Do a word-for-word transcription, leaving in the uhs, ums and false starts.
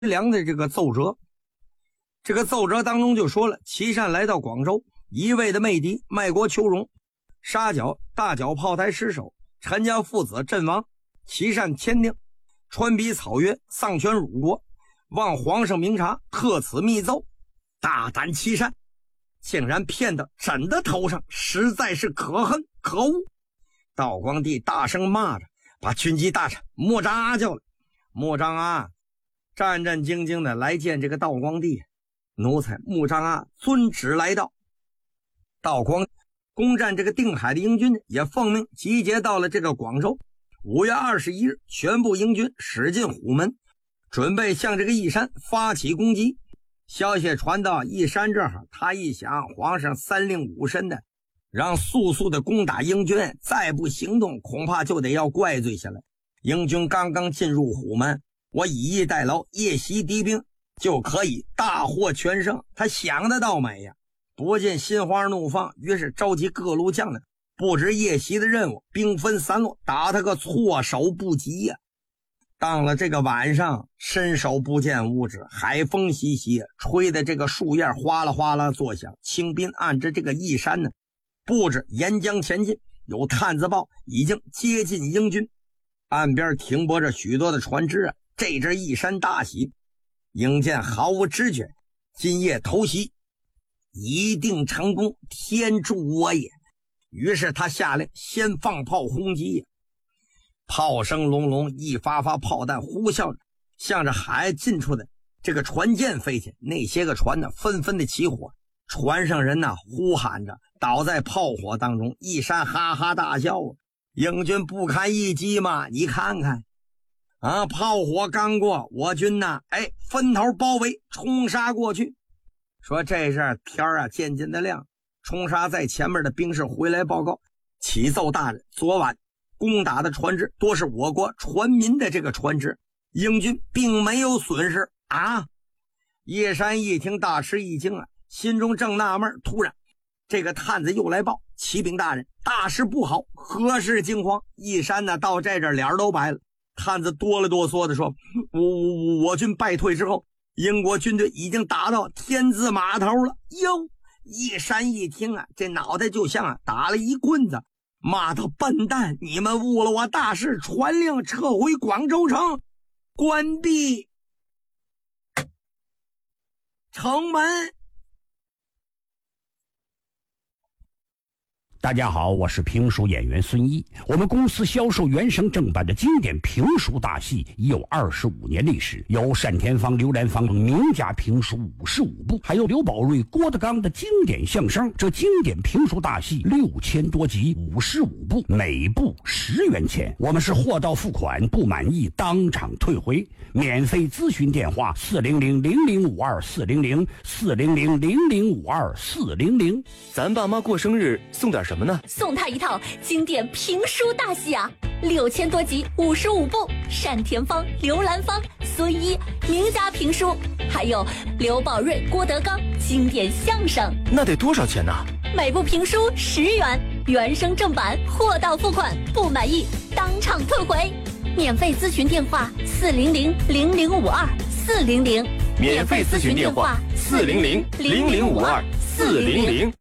良的这个奏折。这个奏折当中就说了，琦善来到广州，一味的媚敌，卖国求荣，杀剿大剿炮台失守，陈家父子阵亡，琦善签订穿笔草约，丧权辱国，望皇上明察，特此密奏。大胆琦善竟然骗得朕的头上，实在是可恨可恶。道光帝大声骂着，把军机大臣莫张阿叫来。莫张阿战战兢兢的来见这个道光帝。奴才穆张阿遵旨来到。道光攻占这个定海的英军也奉命集结到了这个广州。五月二十一日，全部英军驶进虎门，准备向这个义山发起攻击。消息传到义山这儿，他一想，皇上三令五申的让速速的攻打英军，再不行动恐怕就得要怪罪下来。英军刚刚进入虎门，我以逸待劳，夜袭敌兵，就可以大获全胜。他想得到美呀！不禁心花怒放，于是召集各路将领布置夜袭的任务，兵分三路，打他个措手不及呀！到了这个晚上，伸手不见五指，海风习习，吹的这个树叶哗啦哗啦作响。清兵按着这个义山呢，布置沿江前进，有探子报已经接近英军，岸边停泊着许多的船只啊。这支义山大喜，英舰毫无知觉，今夜偷袭一定成功，天助我也。于是他下令先放炮轰击，炮声隆隆，一发发炮弹呼啸着向着海岸近处的这个船舰飞去。那些个船呢纷纷的起火，船上人呢呼喊着倒在炮火当中。义山哈哈大笑，英军不堪一击嘛，你看看啊，炮火刚过，我军呢哎分头包围冲杀过去。说这事天啊渐渐的亮，冲杀在前面的兵士回来报告，启奏大人，昨晚攻打的船只多是我国船民的这个船只，英军并没有损失啊。叶山一听大吃一惊啊，心中正纳闷，突然这个探子又来报，启禀大人，大事不好，何事惊慌？叶山呢到这这脸都白了。探子哆了哆嗦的说，我我我军败退之后，英国军队已经打到天字码头了。哟，叶山一听啊，这脑袋就像啊打了一棍子，骂他笨蛋，你们误了我大事，传令撤回广州城，关闭城门。 大家好，我是评书演员孙一。我们公司销售原声正版的经典评书大戏已有二十五年历史，有单田芳、刘兰芳名家评书五十五部，还有刘宝瑞、郭德纲的经典相声。这经典评书大戏六千多集，五十五部，每部十元钱。我们是货到付款，不满意当场退回。免费咨询电话：四零零零零五二四零零四零零零零五二四零零。 咱爸妈过生日送点什么呢？ 送他一套经典评书大戏啊，六千多集，五十五部，单田芳、刘兰芳、孙一名家评书，还有刘宝瑞、郭德纲经典相声。 那得多少钱呢？ 每部评书十元，原声正版，货到付款，不满意当场退回。免费咨询电话：四零零零零五二四零零。 免费咨询电话：四零零零零五二四零零。